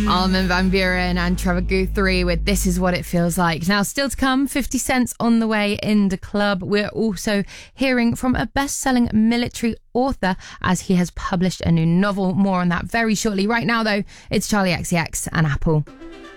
Armin van Buuren and Trevor Guthrie with This Is What It Feels Like. Now, still to come, 50 Cent's On the Way in the Club. We're also hearing from a best-selling military author as he has published a new novel. More on that very shortly. Right now, though, it's Charlie XCX and Apple.